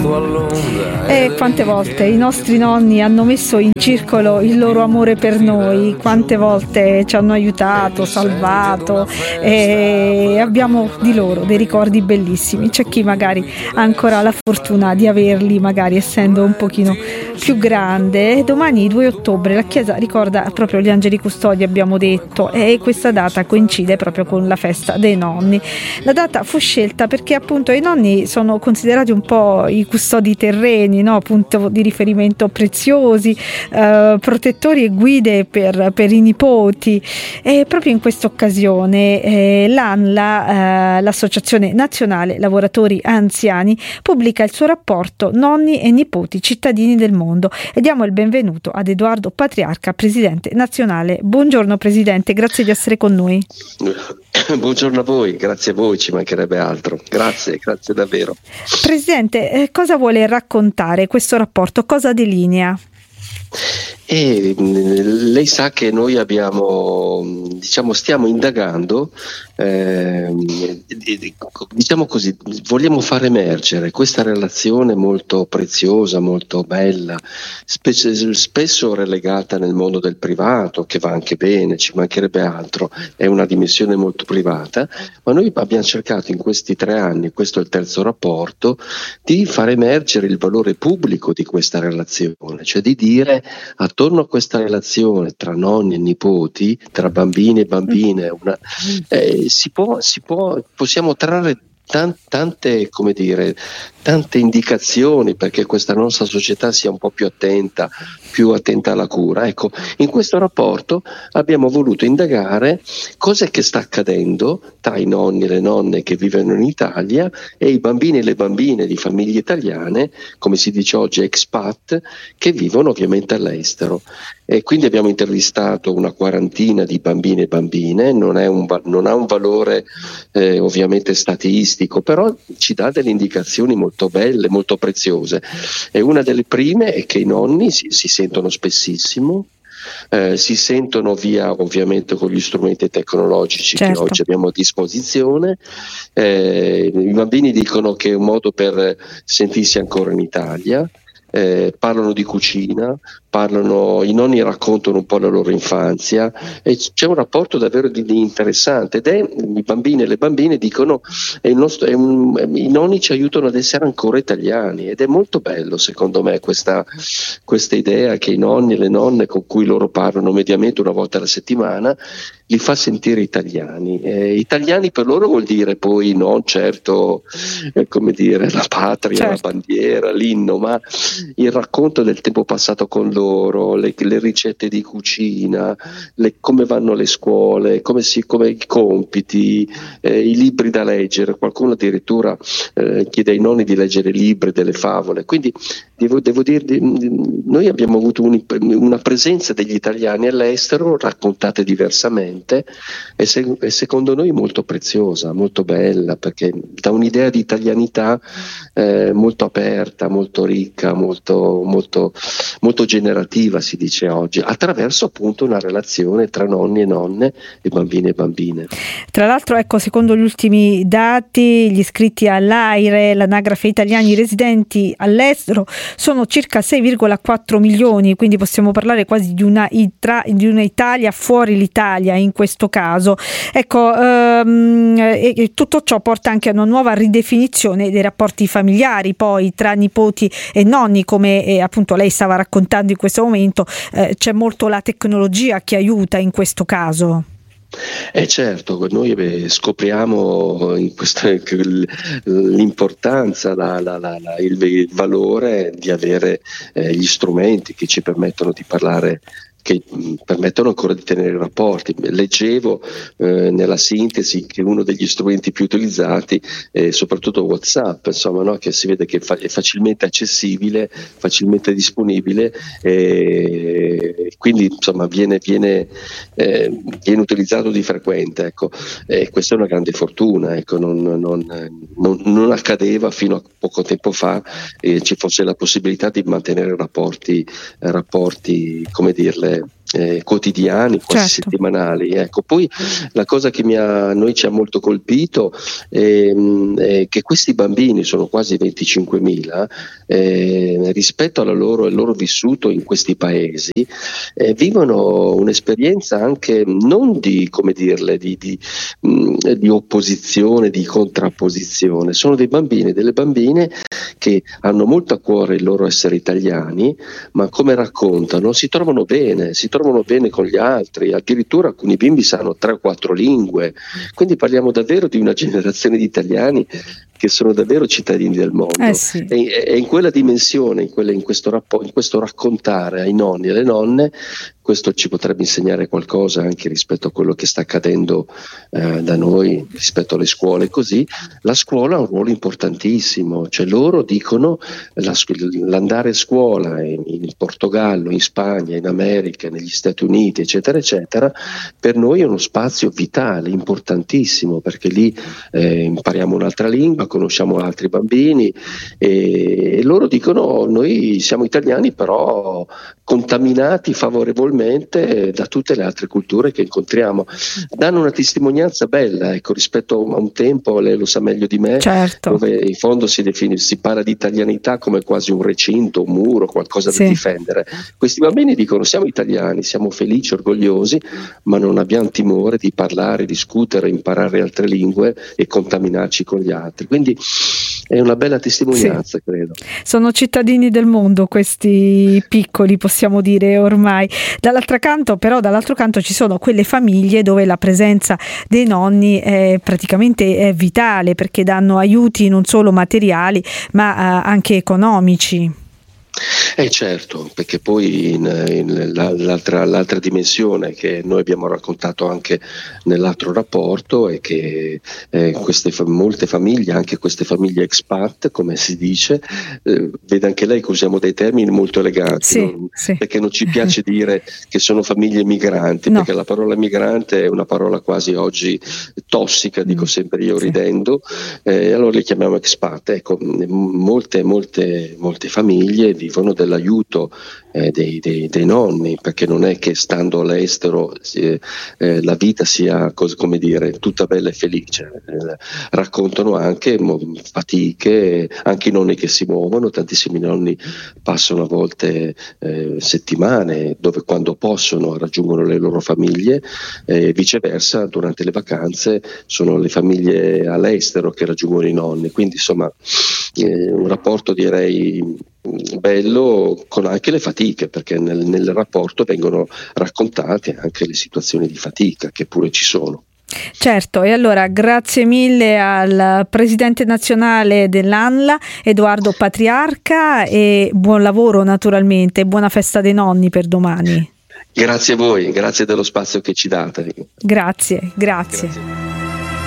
E quante volte i nostri nonni hanno messo in circolo il loro amore per noi, quante volte ci hanno aiutato, salvato, e abbiamo di loro dei ricordi bellissimi. C'è chi magari ha ancora la fortuna di averli, magari essendo un pochino più grande. Domani 2 ottobre la Chiesa ricorda proprio gli angeli custodi, abbiamo detto, e questa data coincide proprio con la festa dei nonni. La data fu scelta perché appunto i nonni sono considerati un po' i custodi terreni, no? Punto di riferimento preziosi, protettori e guide per i nipoti. E proprio in questa occasione l'ANLA, l'Associazione Nazionale Lavoratori Anziani, pubblica il suo rapporto Nonni e nipoti cittadini del mondo, e diamo il benvenuto ad Edoardo Patriarca, presidente nazionale. Buongiorno presidente, grazie di essere con noi. Buongiorno a voi, grazie a voi, ci mancherebbe altro. Grazie davvero. Presidente, cosa vuole raccontare questo rapporto? Cosa delinea? Lei sa che noi stiamo indagando, diciamo così, vogliamo far emergere questa relazione molto preziosa, molto bella, spesso relegata nel mondo del privato, che va anche bene, ci mancherebbe altro, è una dimensione molto privata, ma noi abbiamo cercato in questi 3 anni, questo è il terzo rapporto, di far emergere il valore pubblico di questa relazione, cioè di dire attorno a questa relazione tra nonni e nipoti, tra bambini e bambine, possiamo trarre tante indicazioni perché questa nostra società sia un po' più attenta alla cura. Ecco, in questo rapporto abbiamo voluto indagare cosa che sta accadendo tra i nonni e le nonne che vivono in Italia e i bambini e le bambine di famiglie italiane, come si dice oggi expat, che vivono ovviamente all'estero. E quindi abbiamo intervistato una quarantina di bambini e bambine, non ha un valore ovviamente statistico, però ci dà delle indicazioni molto belle, molto preziose. E una delle prime è che i nonni si sentono spessissimo, si sentono via ovviamente con gli strumenti tecnologici, certo, che oggi abbiamo a disposizione. I bambini dicono che è un modo per sentirsi ancora in Italia. Parlano di cucina, i nonni raccontano un po' la loro infanzia e c'è un rapporto davvero interessante, ed i bambini e le bambine dicono i nonni ci aiutano ad essere ancora italiani, ed è molto bello secondo me questa idea che i nonni e le nonne con cui loro parlano mediamente una volta alla settimana li fa sentire italiani. Italiani per loro vuol dire poi non certo come dire la patria, certo, la bandiera, l'inno, ma il racconto del tempo passato con loro, le ricette di cucina, come vanno le scuole, come i compiti, i libri da leggere. Qualcuno addirittura chiede ai nonni di leggere libri, delle favole. Quindi devo dire, noi abbiamo avuto una presenza degli italiani all'estero raccontate diversamente e secondo noi molto preziosa, molto bella, perché dà un'idea di italianità molto aperta, molto ricca, molto generativa, si dice oggi, attraverso appunto una relazione tra nonni e nonne e bambini e bambine. Tra l'altro, ecco, secondo gli ultimi dati, gli iscritti all'AIRE, l'anagrafe italiani residenti all'estero, sono circa 6,4 milioni, quindi possiamo parlare quasi di una Italia fuori l'Italia in questo caso. Ecco, e tutto ciò porta anche a una nuova ridefinizione dei rapporti familiari poi tra nipoti e nonni, come appunto lei stava raccontando in questo momento. C'è molto la tecnologia che aiuta in questo caso. Certo, noi scopriamo l'importanza, il valore di avere gli strumenti che ci permettono di parlare, che permettono ancora di tenere i rapporti. Leggevo nella sintesi che uno degli strumenti più utilizzati è soprattutto WhatsApp, insomma, no? Che si vede che è facilmente accessibile, facilmente disponibile, quindi insomma viene utilizzato di frequente, ecco. Questa è una grande fortuna, ecco. Non accadeva fino a poco tempo fa ci fosse la possibilità di mantenere rapporti, come dirle, quotidiani, quasi certo. settimanali. Ecco, poi la cosa che a noi ci ha molto colpito è che questi bambini, sono quasi 25.000, rispetto al loro vissuto in questi paesi, vivono un'esperienza anche non di, come dirle, di opposizione, di contrapposizione. Sono dei bambini e delle bambine che hanno molto a cuore il loro essere italiani, ma come raccontano si trovano bene con gli altri, addirittura alcuni bimbi sanno 3 o 4 lingue, quindi parliamo davvero di una generazione di italiani che sono davvero cittadini del mondo. Sì. E in quella dimensione, in questo raccontare ai nonni e alle nonne, questo ci potrebbe insegnare qualcosa anche rispetto a quello che sta accadendo da noi, rispetto alle scuole. Così la scuola ha un ruolo importantissimo, cioè loro dicono l'andare a scuola in Portogallo, in Spagna, in America, negli Stati Uniti, eccetera eccetera, per noi è uno spazio vitale, importantissimo, perché lì impariamo un'altra lingua, conosciamo altri bambini, e loro dicono: noi siamo italiani, però contaminati favorevolmente da tutte le altre culture che incontriamo. Danno una testimonianza bella, ecco, rispetto a un tempo, lei lo sa meglio di me, certo, dove in fondo si parla di italianità come quasi un recinto, un muro, qualcosa da difendere. Questi bambini dicono: siamo italiani, siamo felici, orgogliosi, ma non abbiamo timore di parlare, discutere, imparare altre lingue e contaminarci con gli altri. Quindi è una bella testimonianza, credo. Sono cittadini del mondo questi piccoli, possiamo dire ormai. Dall'altro canto ci sono quelle famiglie dove la presenza dei nonni è praticamente vitale, perché danno aiuti non solo materiali ma anche economici. Certo, perché poi l'altra dimensione che noi abbiamo raccontato anche nell'altro rapporto è che molte famiglie, anche queste famiglie expat, come si dice, vede anche lei che usiamo dei termini molto eleganti, perché non ci piace dire che sono famiglie migranti, perché la parola migrante è una parola quasi oggi tossica, dico sempre io ridendo, allora le chiamiamo expat. Ecco, molte famiglie vivono dell'aiuto dei nonni, perché non è che stando all'estero la vita sia, come dire, tutta bella e felice. Raccontano anche fatiche, anche i nonni che si muovono, tantissimi nonni passano a volte settimane dove, quando possono, raggiungono le loro famiglie, e viceversa durante le vacanze sono le famiglie all'estero che raggiungono i nonni. Quindi insomma un rapporto, direi, bello, con anche le fatiche, perché nel rapporto vengono raccontate anche le situazioni di fatica che pure ci sono. Certo, e allora grazie mille al presidente nazionale dell'ANLA, Edoardo Patriarca, e buon lavoro naturalmente, buona festa dei nonni per domani. Grazie a voi, grazie dello spazio che ci date. Grazie.